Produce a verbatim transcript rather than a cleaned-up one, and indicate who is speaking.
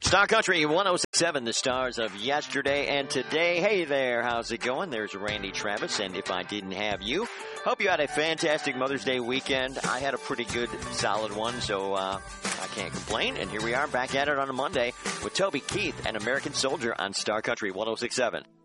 Speaker 1: Star Country one oh six point seven, the stars of yesterday and today. Hey there, how's it going? There's Randy Travis, and If I Didn't Have You. Hope you had a fantastic Mother's Day weekend. I had a pretty good, solid one, so uh, I can't complain. And here we are back at it on a Monday with Toby Keith and American Soldier on Star Country one oh six point seven.